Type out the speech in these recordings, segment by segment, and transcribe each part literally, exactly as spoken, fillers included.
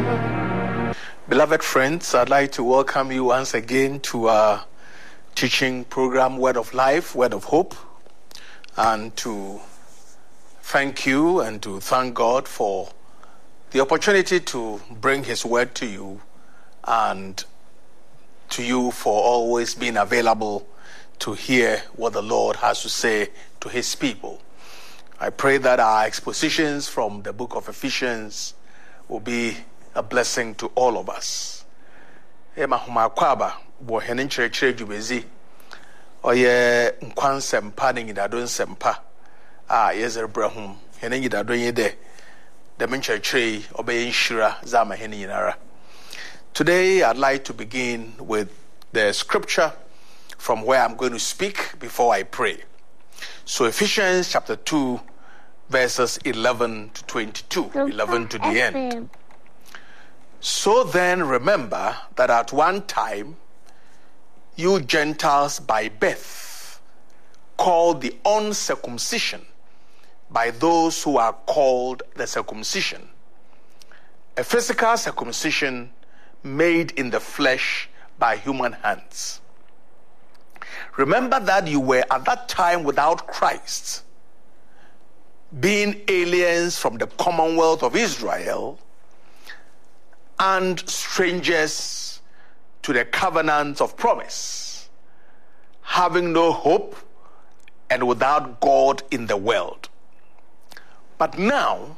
Beloved friends, I'd like to welcome you once again to our teaching program, Word of Life, Word of Hope, and to thank you and to thank God for the opportunity to bring His Word to you and to you for always being available to hear what the Lord has to say to His people. I pray that our expositions from the book of Ephesians will be a blessing to all of us. Ema huma kwaba bo hene nkyerɛkyerɛ dwumezi ɔyɛ nkwansɛmpa ne nyidado nsɛmpa a yɛzɛre brɛ ho hene nyidado yi dɛ dɛm nkyerɛkyerɛ yi ɔbɛyɛ nhyira zama hene nyinara. Today I'd like to begin with the scripture from where I'm going to speak before I pray. So Ephesians chapter two verses eleven to twenty-two, eleven to the end. So then remember that at one time you Gentiles by birth, called the uncircumcision by those who are called the circumcision, a physical circumcision made in the flesh by human hands. Remember that you were at that time without Christ, being aliens from the commonwealth of Israel and strangers to the covenant of promise, having no hope and without God in the world. But now,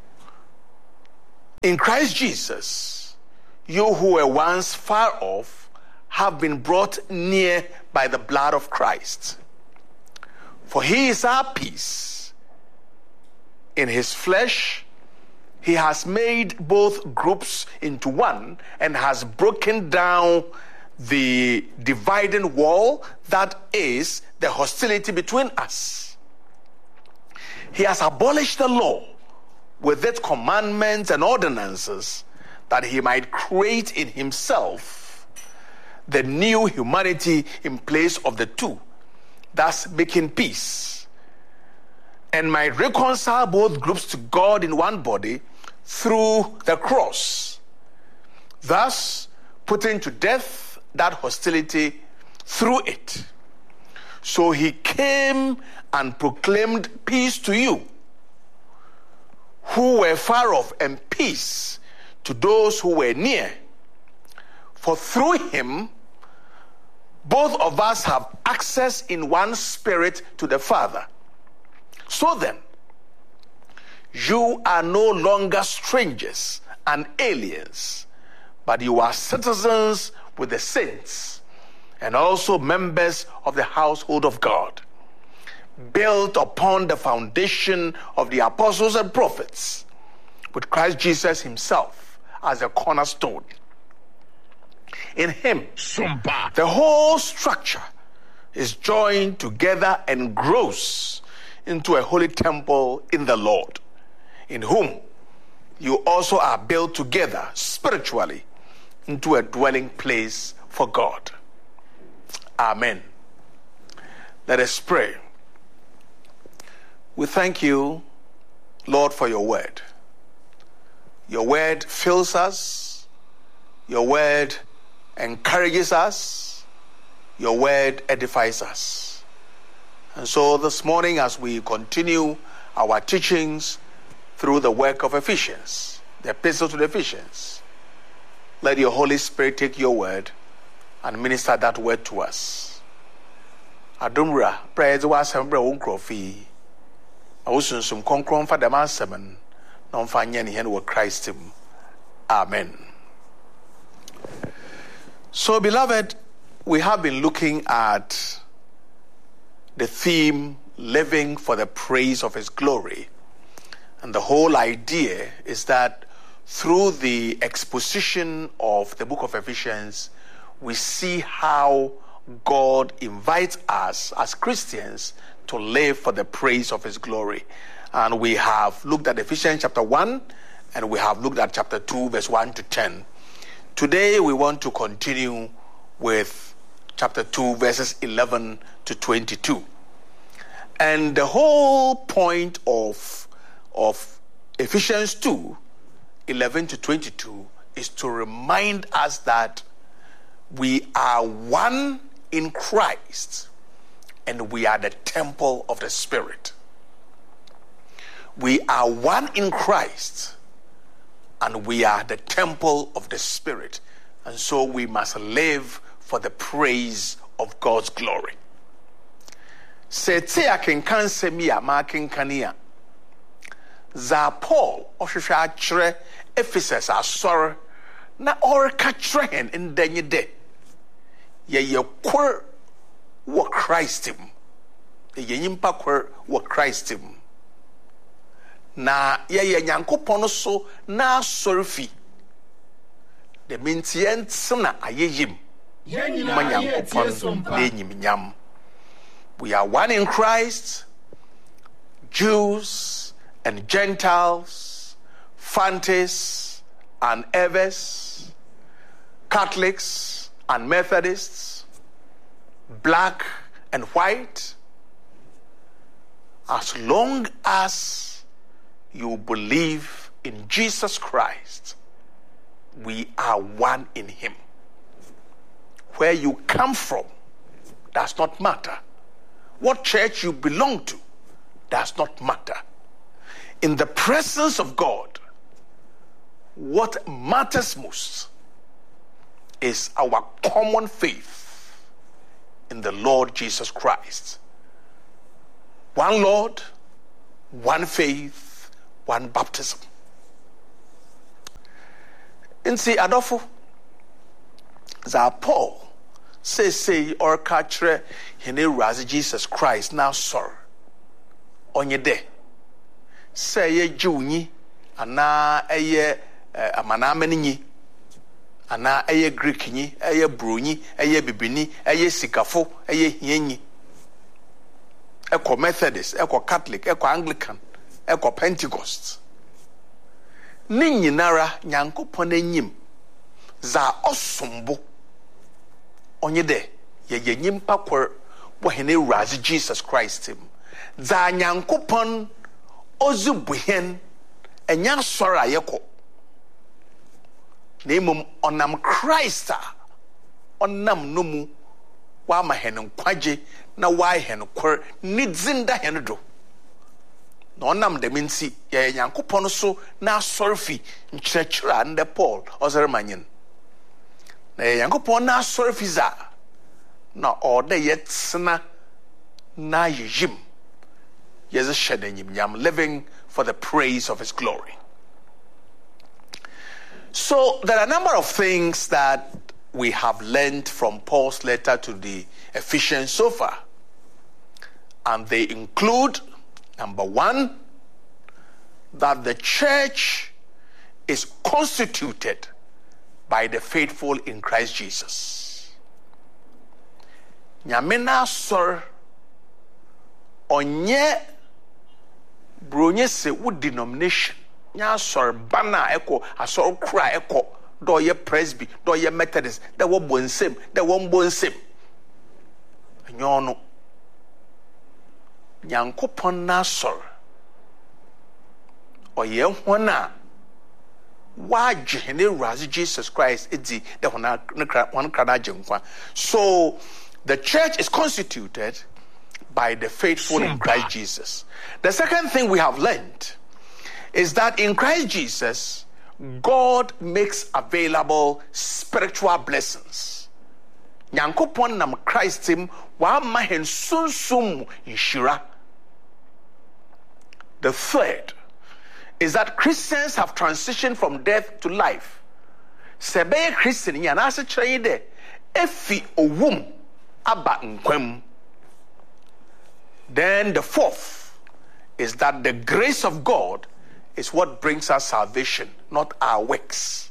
in Christ Jesus, you who were once far off have been brought near by the blood of Christ. For He is our peace. In His flesh, He has made both groups into one and has broken down the dividing wall that is the hostility between us. He has abolished the law with its commandments and ordinances, that He might create in Himself the new humanity in place of the two, thus making peace, and might reconcile both groups to God in one body through the cross, thus putting to death that hostility through it. So He came and proclaimed peace to you who were far off, and peace to those who were near. For through Him both of us have access in one Spirit to the Father. So then, you are no longer strangers and aliens, but you are citizens with the saints and also members of the household of God, built upon the foundation of the apostles and prophets, with Christ Jesus Himself as a cornerstone. In Him, the whole structure is joined together and grows into a holy temple in the Lord, in whom you also are built together spiritually into a dwelling place for God. Amen. Let us pray. We thank you, Lord, for your word. Your word fills us. Your word encourages us. Your word edifies us. And so this morning, as we continue our teachings through the work of Ephesians, the epistle to the Ephesians, let your Holy Spirit take your word and minister that word to us. Adumra, praise the Wasambra Unkrofi. Awusunsum konkron fa dem asem no mfa nya ne hen wo Christ him. Amen. So beloved, we have been looking at the theme, living for the praise of His glory. And the whole idea is that through the exposition of the book of Ephesians, we see how God invites us as Christians to live for the praise of His glory. And we have looked at Ephesians chapter one, and we have looked at chapter two, verse one to ten. Today we want to continue with chapter two, verses eleven to twenty-two. And the whole point of, of Ephesians two eleven to twenty-two is to remind us that we are one in Christ and we are the temple of the Spirit. We are one in Christ and we are the temple of the Spirit. And so we must live for the praise of God's glory. Sete akenkan semi a ma kenkani a za Paul ohwehwe akyerɛ Ephesus asɔre na ɔreka kyerɛ hen ndanyi de yɛyɛ kor wɔ Christ mu yɛyɛ nyimpa kor wɔ Christ mu na yɛyɛ Nyankopɔn so na asɔre fi de mintie ntsena ayeyim ma Nyankopɔn na enyim nyam. We are one in Christ, Jews and Gentiles, Fantes and Evers, Catholics and Methodists, black and white. As long as you believe in Jesus Christ, we are one in Him. Where you come from does not matter. What church you belong to does not matter. In the presence of God, what matters most is our common faith in the Lord Jesus Christ. One Lord, one faith, one baptism. Nti adofo za Paul say say or katre hene razi Jesus Christ now sir onye de say ye Jewni ana eye amana amani ana eye Greek ni eye Broni eye Bibini eye Sikafo eye hienyi eko Methodist eko Catholic eko Anglican eko Pentecost ni nyinara Nyankopon enyim za osombo onye de ye ye nyimpa kwor bo hene razi Jesus Christ him za Nyankopon ozubuhen enya sora yeko nemum onam Christ onam nomu wa ma hene kwaje na wa hene kwor ni dzinda hene do na onam de minsi ye Nyankopon so na sorfi nkyerɛkyerɛ nde Paul ɔzere manyin na Nyankopon na sorfi za na ɔde yetsena na yim yeze shedenyim nyam living for the praise of His glory. So there are a number of things that we have learned from Paul's letter to the Ephesians so far, and they include number one, that the church is constituted by the faithful in Christ Jesus. Nyamena sor onye bronye se wo denomination nya sor bana eko asor kra eko do ye presby do ye Methodist da wo bonsem da wo mbonsem anyono Nyankopon na sor oye hona wa jehene razi Jesus Christ edi the hona one krana jenkwa. So the church is constituted by the faithful in Christ Jesus. The second thing we have learned is that in Christ Jesus, God makes available spiritual blessings. Nyankopon nam Christ him wa ma hen sunsum inshira. The third is that Christians have transitioned from death to life. Sebe Christian yana se kyerɛ de efi owum aba nkwam. Then the fourth is that the grace of God is what brings us salvation, not our works.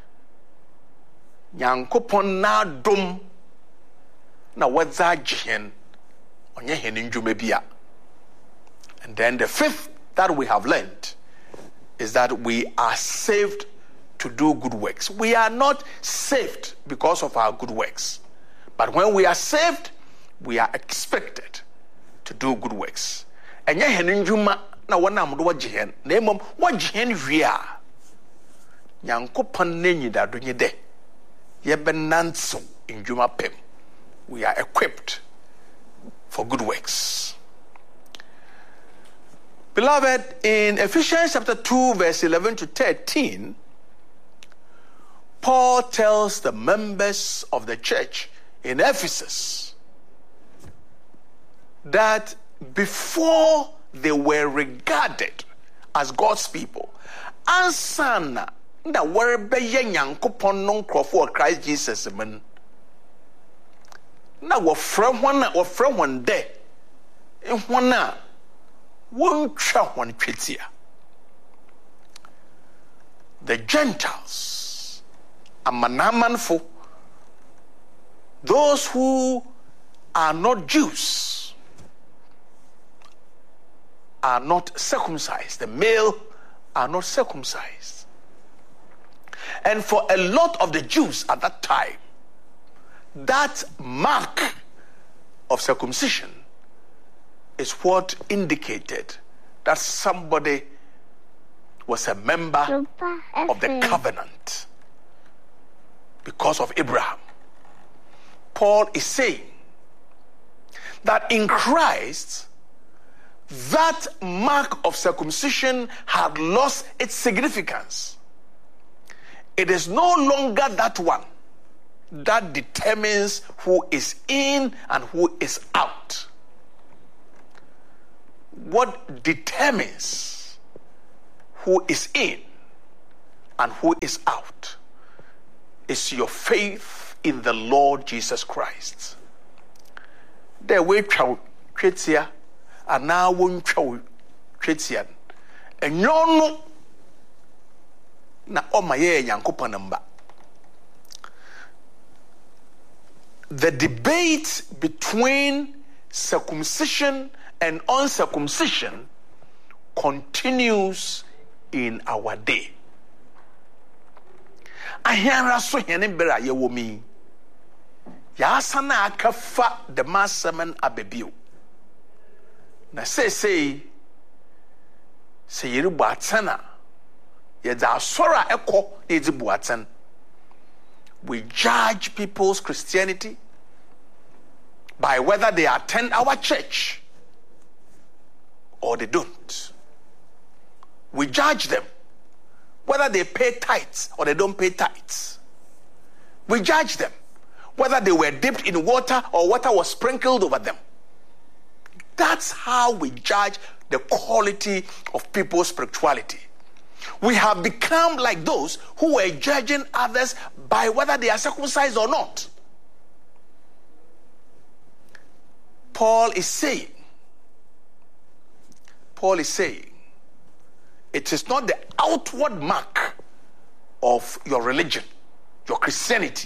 Nyankopon na dom na wadza jihen onye hen ndwuma bia. And then the fifth that we have learned is that we are saved to do good works. We are not saved because of our good works. But when we are saved, we are expected to do good works. Enye hen ndwuma na wona amdo wajihen na emom wajihen hwia Nyankopon ne nyida do nye de. Ye benanso indwuma pem. We are equipped for good works. Beloved, in Ephesians chapter two, verse eleven to thirteen, Paul tells the members of the church in Ephesus that before they were regarded as God's people, ansana na warebe Nyankopon no nkrofo of Christ Jesus man na wofra hwana wofra hwan de ehwana wontwa hwan twetia. The Gentiles, amanamanfo, those who are not Jews, are not circumcised. The male are not circumcised. And for a lot of the Jews at that time, that mark of circumcision is what indicated that somebody was a member of the covenant because of Abraham. Paul is saying that in Christ, that mark of circumcision had lost its significance. It is no longer that one that determines who is in and who is out. What determines who is in and who is out is your faith in the Lord Jesus Christ. The way Kretia and now one Kretian and no na omaye Nyankopon namba. The debate between circumcision and uncircumcision continues in our day. Ahyanra so hene bera ye wo mi. Ya sana akafa the masaman abebio. Na say say say yiru buatana. Ye da sora eko e di buatan. We judge people's Christianity by whether they attend our church or they don't. We judge them whether they pay tithes or they don't pay tithes. We judge them whether they were dipped in water or water was sprinkled over them. That's how we judge the quality of people's spirituality. We have become like those who were judging others by whether they are circumcised or not. Paul is saying, Paul is saying, it is not the outward mark of your religion, your Christianity,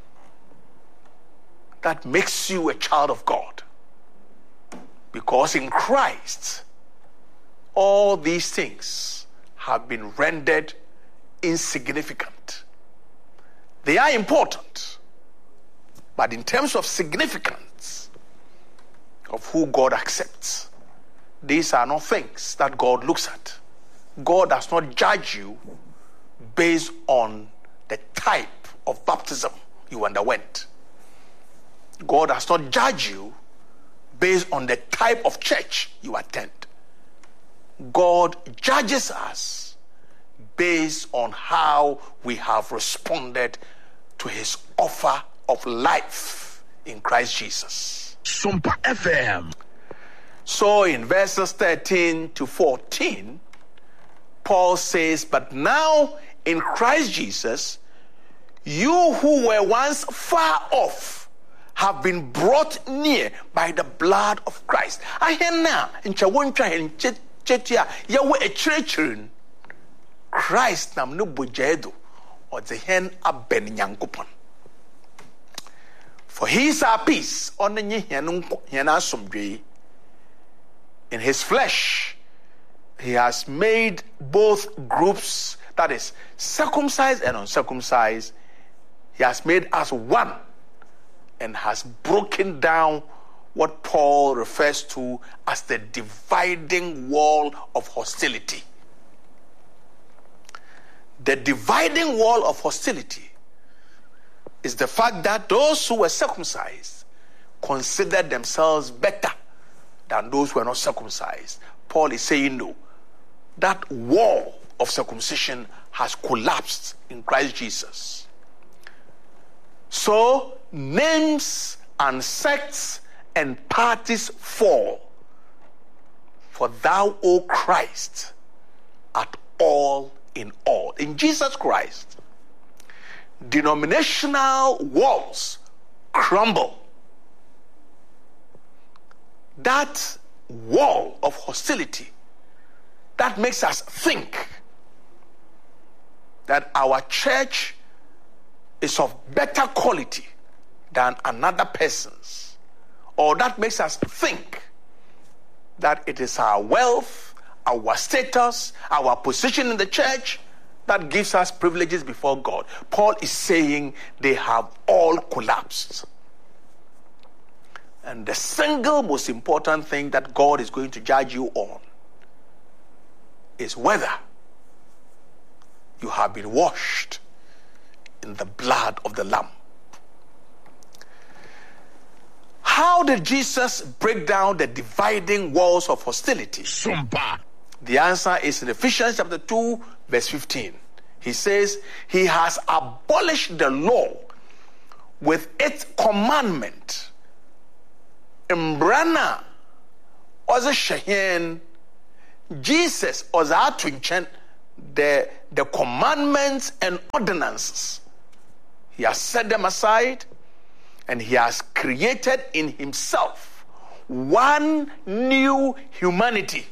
that makes you a child of God. Because in Christ, all these things have been rendered insignificant. They are important, but in terms of significance of who God accepts, these are not things that God looks at. God does not judge you based on the type of baptism you underwent. God does not judge you based on the type of church you attend. God judges us based on how we have responded to his offer of life in Christ Jesus. Sumpa F M. So in verses thirteen to fourteen, Paul says, but now in Christ Jesus, you who were once far off have been brought near by the blood of Christ. I hear now in Chawoncha and Chetia, Yahweh a church. Christ nam no bojedo or the hen aben Nyankopon. For he is our peace on the Nyanasumdwe. In his flesh, he has made both groups, that is, circumcised and uncircumcised. He has made us one and has broken down what Paul refers to as the dividing wall of hostility. The dividing wall of hostility is the fact that those who were circumcised considered themselves better than those who were not circumcised. Paul is saying no. That wall of circumcision has collapsed in Christ Jesus. So names and sects and parties fall. For thou, O Christ, art all in all. In Jesus Christ, denominational walls crumble. That wall of hostility that makes us think that our church is of better quality than another person's, or that makes us think that it is our wealth, our status, our position in the church that gives us privileges before God. Paul is saying they have all collapsed. And the single most important thing that God is going to judge you on is whether you have been washed in the blood of the Lamb. How did Jesus break down the dividing walls of hostility? Sumpa. The answer is in Ephesians chapter two, verse fifteen. He says, he has abolished the law with its commandment. Mbrana oze shehen Jesus oze atwinchen the the commandments and ordinances. He has set them aside and he has created in himself one new humanity.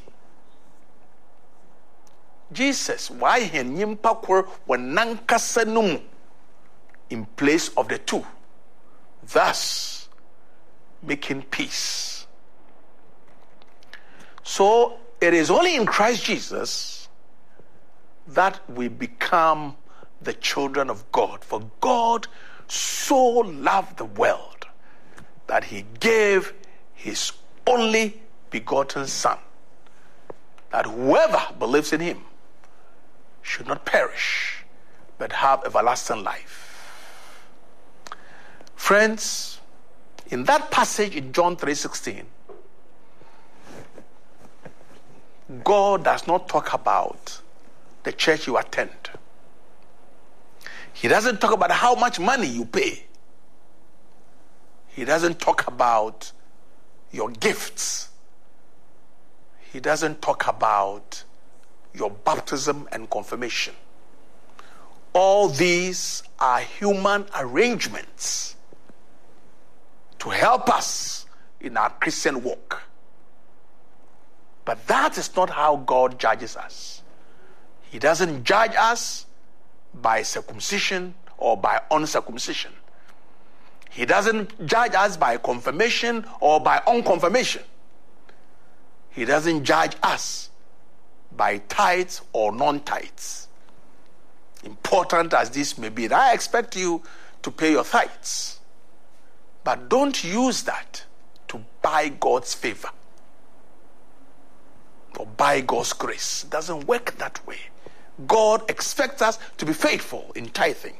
Jesus, why he nyimpa kor wanankasa no in place of the two, thus making peace. So it is only in Christ Jesus that we become the children of God. For God so loved the world that he gave his only begotten Son, that whoever believes in him should not perish, but have everlasting life. Friends, in that passage in John three sixteen, God does not talk about the church you attend. He doesn't talk about how much money you pay. He doesn't talk about your gifts. He doesn't talk about your baptism and confirmation. All these are human arrangements to help us in our Christian walk. But that is not how God judges us. He doesn't judge us by circumcision or by uncircumcision. He doesn't judge us by confirmation or by unconfirmation. He doesn't judge us by tithes or non-tithes. Important as this may be, I expect you to pay your tithes. But don't use that to buy God's favor or buy God's grace. It doesn't work that way. God expects us to be faithful in tithing.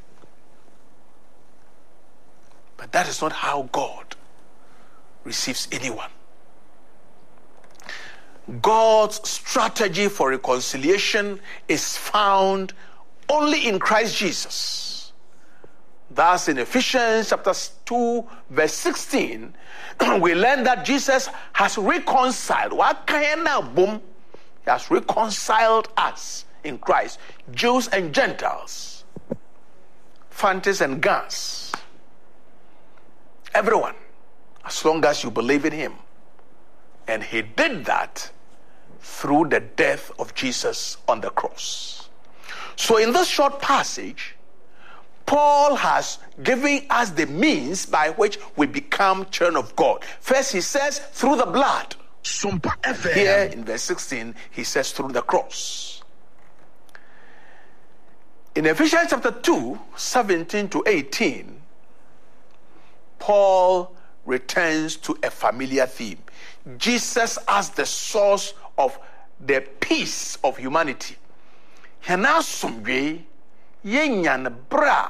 But that is not how God receives anyone. God's strategy for reconciliation is found only in Christ Jesus. Thus, in Ephesians chapter two, verse sixteen, we learn that Jesus has reconciled. He has reconciled us in Christ, Jews and Gentiles, Fantis and Gans, everyone, as long as you believe in him. And he did that through the death of Jesus on the cross. So in this short passage, Paul has given us the means by which we become children of God. First, he says through the blood. Here in verse sixteen, he says through the cross. In Ephesians chapter two, seventeen to eighteen, Paul returns to a familiar theme. Jesus as the source of the peace of humanity. Hena sumwe yenyan bra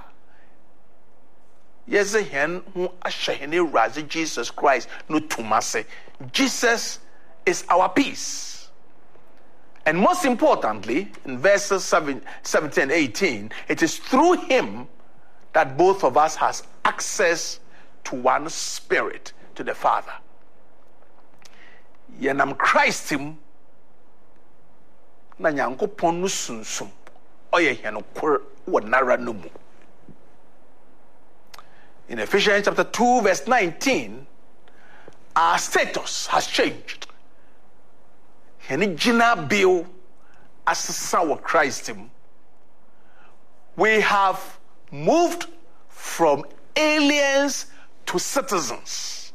yeze hen hu ahye razi Jesus Christ no tumase. Jesus is our peace. And most importantly, in verses seventeen and eighteen, it is through him that both of us has access to one spirit, to the Father. Yenam Christ him na Nyankopon no sunsum oye hia no kor wo nara no mu. In Ephesians chapter two verse nineteen, our status has changed. Hene gina bill asesa wo Christ him. We have moved from aliens to citizens.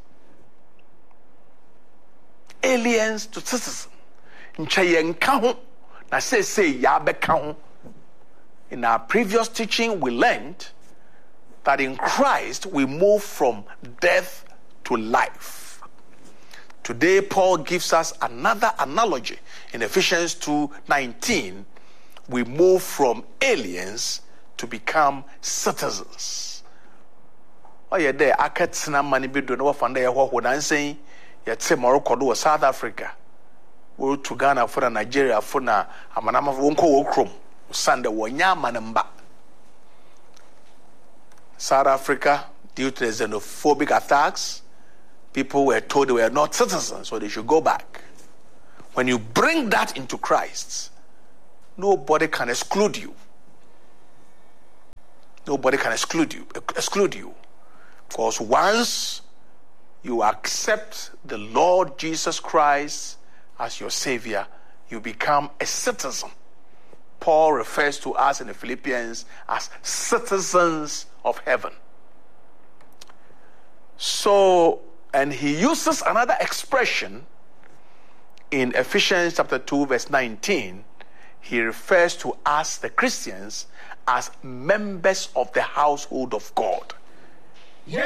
Aliens to citizens. Nchayenka ho na say say ya beka ho. In our previous teaching we learned that in Christ we move from death to life. Today Paul gives us another analogy in Ephesians two nineteen. We move from aliens to become citizens. Oh yeah, there akatsina mani bi do no fanda ye ho dansen ye te Morocco do South Africa. We to Ghana for Nigeria for na amanama wonko wo krom sande wonya manamba. South Africa, due to the xenophobic attacks, people were told they were not citizens, so they should go back. When you bring that into Christ, nobody can exclude you. Nobody can exclude you. Exclude you. Because once you accept the Lord Jesus Christ as your Savior, you become a citizen. Paul refers to us in the Philippians as citizens of heaven. So, and he uses another expression in Ephesians chapter two verse nineteen. He refers to us, the Christians, as members of the household of God. We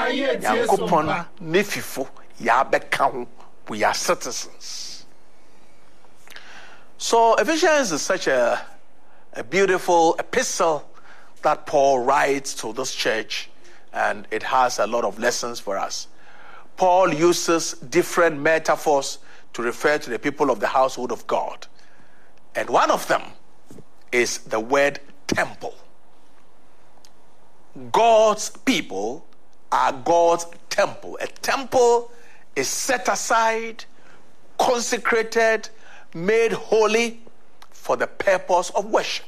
are citizens. So Ephesians is such a, a beautiful epistle that Paul writes to this church, and it has a lot of lessons for us. Paul uses different metaphors to refer to the people of the household of God. And one of them is the word temple. God's people are God's temple. A temple is set aside, consecrated, made holy for the purpose of worship.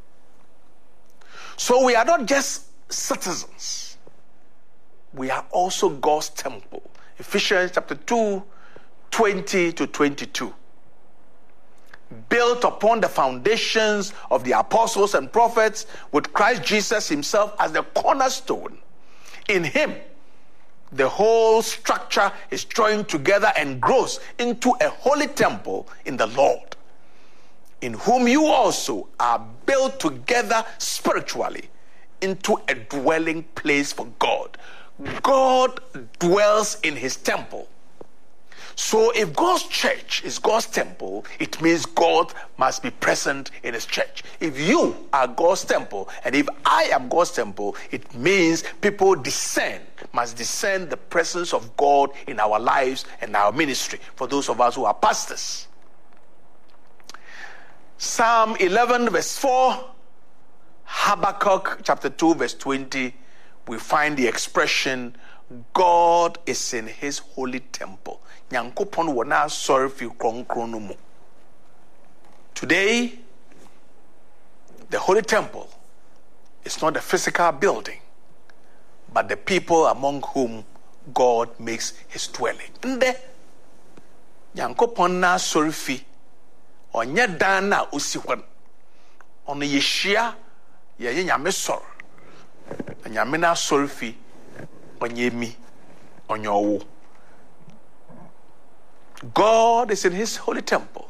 So we are not just citizens. We are also God's temple. Ephesians chapter two, twenty to twenty-two. Built upon the foundations of the apostles and prophets, with Christ Jesus himself as the cornerstone. In him, the whole structure is joined together and grows into a holy temple in the Lord, in whom you also are built together spiritually into a dwelling place for God. God dwells in his temple. So if God's church is God's temple, it means God must be present in his church. If you are God's temple, and if I am God's temple, it means people discern, must discern the presence of God in our lives and our ministry, for those of us who are pastors. Psalm eleven verse four, Habakkuk chapter two verse twenty, we find the expression, God is in his holy temple. Today, the holy temple is not a physical building, but the people among whom God makes his dwelling. Nde Nyankopon na sorifi onye dan na osihwan ono yehia ye nyame sor nyame na sorifi onye mi onye owo. God is in his holy temple.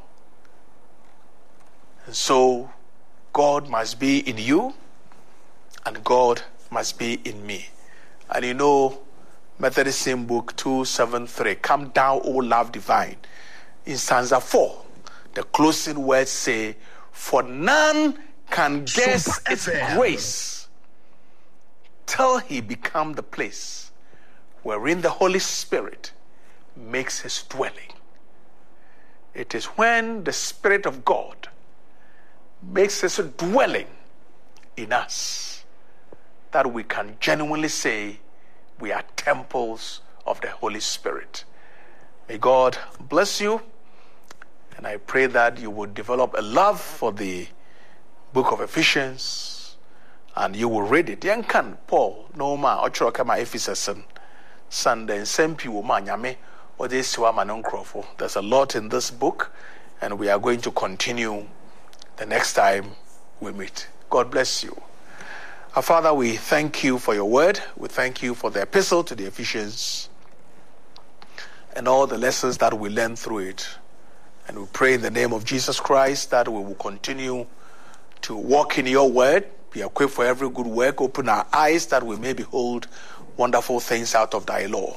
And so God must be in you and God must be in me. And you know, Methodist Hymn Book two seventy-three, come down, O love divine. In stanza four, the closing words say, for none can guess its grace till he become the place wherein the Holy Spirit makes his dwelling. It is when the Spirit of God makes his dwelling in us that we can genuinely say we are temples of the Holy Spirit. May God bless you, and I pray that you will develop a love for the book of Ephesians, and you will read it. Yan kan Paul no ma ochro kama Ephesus Sunday sempi wo ma nyame o de siwa manonkrofo. There's a lot in this book, and we are going to continue the next time we meet. God bless you. Our Father, we thank you for your word. We thank you for the epistle to the Ephesians and all the lessons that we learn through it. And we pray in the name of Jesus Christ that we will continue to walk in your word, be equipped for every good work, open our eyes that we may behold wonderful things out of thy law.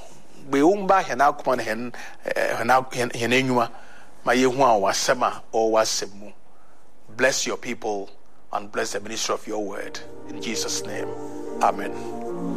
Bless your people and bless the ministry of your word. In Jesus' name, amen.